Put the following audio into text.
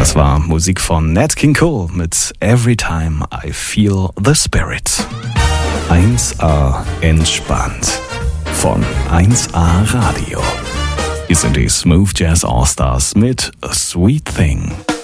Das war Musik von Nat King Cole mit Every Time I Feel the Spirit. 1A entspannt von 1A Radio. Hier sind die Smooth Jazz All Stars mit A Sweet Thing.